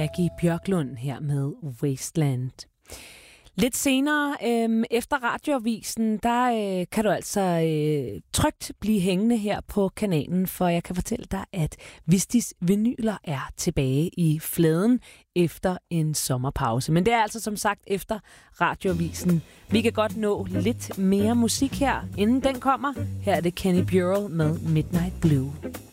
Maggie Bjørklund her med Wasteland. Lidt senere, efter radioavisen, der kan du altså trygt blive hængende her på kanalen, for jeg kan fortælle dig, at Vistis vinyler er tilbage i fladen efter en sommerpause. Men det er altså som sagt efter radioavisen. Vi kan godt nå lidt mere musik her, inden den kommer. Her er det Kenny Burrell med Midnight Blue.